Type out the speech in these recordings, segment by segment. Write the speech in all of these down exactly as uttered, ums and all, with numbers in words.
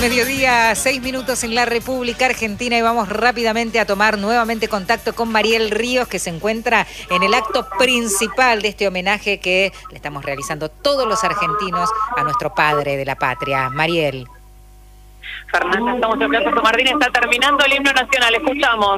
mediodía, seis minutos en la República Argentina y vamos rápidamente a tomar nuevamente contacto con Mariel Ríos, que se encuentra en el acto principal de este homenaje que le estamos realizando todos los argentinos a nuestro padre de la patria. Mariel. Fernanda, estamos en Plaza San Martín, está terminando el himno nacional, escuchamos.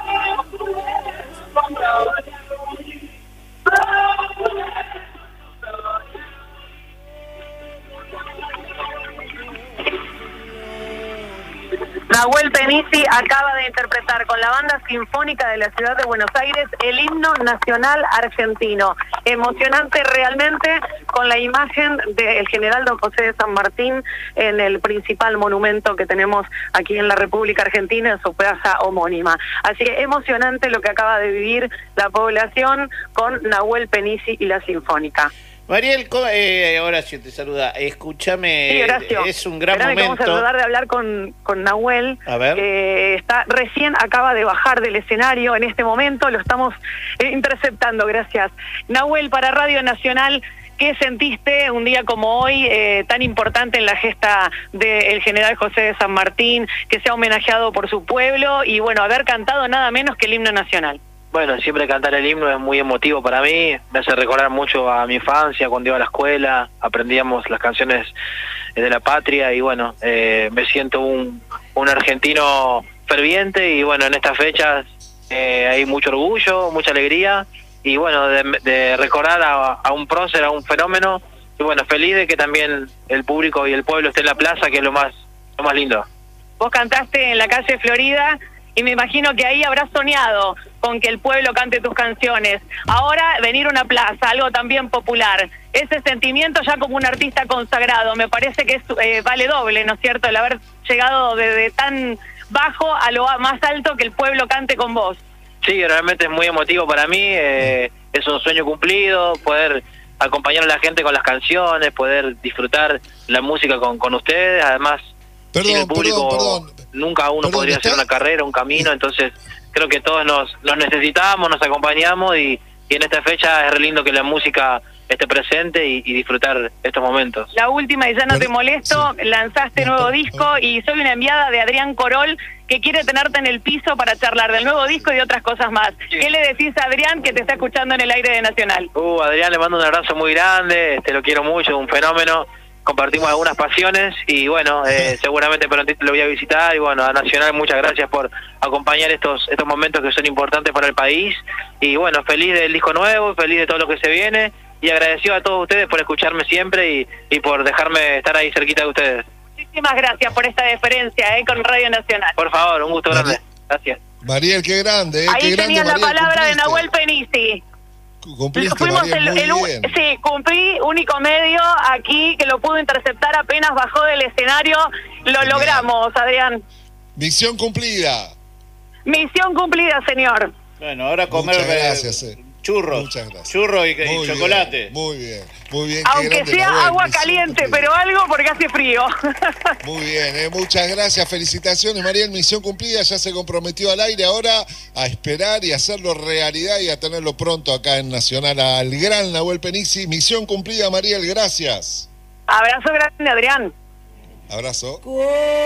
Nahuel Penisi acaba de interpretar con la Banda Sinfónica de la Ciudad de Buenos Aires el himno nacional argentino. Emocionante realmente, con la imagen del general don José de San Martín en el principal monumento que tenemos aquí en la República Argentina, en su plaza homónima. Así que emocionante lo que acaba de vivir la población con Nahuel Penisi y la Sinfónica. Mariel, eh, Horacio te saluda. Escúchame, sí, Horacio, es un gran momento. Vamos a tratar de hablar con, con Nahuel, a ver. que está recién acaba de bajar del escenario en este momento, lo estamos eh, interceptando, gracias. Nahuel, para Radio Nacional, ¿qué sentiste un día como hoy, eh, tan importante en la gesta del general José de San Martín, que se ha homenajeado por su pueblo y, bueno, haber cantado nada menos que el himno nacional? Bueno, siempre cantar el himno es muy emotivo para mí, me hace recordar mucho a mi infancia, cuando iba a la escuela, aprendíamos las canciones de la patria y bueno, eh, me siento un, un argentino ferviente y bueno, en estas fechas eh, hay mucho orgullo, mucha alegría y bueno, de, de recordar a, a un prócer, a un fenómeno y bueno, feliz de que también el público y el pueblo esté en la plaza, que es lo más, lo más lindo. Vos cantaste en la calle Florida y me imagino que ahí habrás soñado con que el pueblo cante tus canciones. Ahora venir a una plaza, algo también popular, ese sentimiento ya como un artista consagrado, me parece que es, eh, vale doble, ¿no es cierto?, el haber llegado desde tan bajo a lo más alto, que el pueblo cante con vos. Sí, realmente es muy emotivo para mí, eh, es un sueño cumplido, poder acompañar a la gente con las canciones, poder disfrutar la música con, con ustedes, además perdón, sin el público perdón, perdón. nunca uno perdón, podría ¿está? hacer una carrera, un camino, entonces creo que todos nos, nos necesitamos, nos acompañamos y, y en esta fecha es re lindo que la música esté presente y, y disfrutar estos momentos. La última, y ya no te molesto, sí. Lanzaste nuevo disco y soy una enviada de Adrián Corol que quiere tenerte en el piso para charlar del nuevo disco y de otras cosas más. Sí. ¿Qué le decís a Adrián, que te está escuchando en el aire de Nacional? Uh, Adrián, le mando un abrazo muy grande, te lo quiero mucho, un fenómeno. Compartimos algunas pasiones y bueno, eh, seguramente prontito lo voy a visitar y bueno, a Nacional muchas gracias por acompañar estos estos momentos que son importantes para el país y bueno, feliz del disco nuevo, feliz de todo lo que se viene y agradecido a todos ustedes por escucharme siempre y, y por dejarme estar ahí cerquita de ustedes. Muchísimas gracias por esta deferencia eh, con Radio Nacional. Por favor, un gusto grande. Gracias. Mariel, qué grande. Eh, ahí qué tenían grande, la Mariel, palabra cumpliste. de Nahuel Penisi. Cumpliste, Fuimos Mariel, el, el, muy bien. sí, cumplí, único medio aquí que lo pudo interceptar apenas bajó del escenario. Lo Genial. Logramos, Adrián. Misión cumplida. Misión cumplida, señor. Bueno, ahora comer Muchas gracias, eh. churros, Muchas gracias. churros y, y Muy chocolate. Bien, muy bien, muy bien. Aunque qué grande, sea Nahuel, agua misión caliente, cumplida. pero algo porque hace frío. Muy bien, eh, muchas gracias, felicitaciones, Mariel, misión cumplida, ya se comprometió al aire, ahora a esperar y hacerlo realidad y a tenerlo pronto acá en Nacional al gran Nahuel Penisi. Misión cumplida, Mariel, gracias. Abrazo grande, Adrián. Abrazo.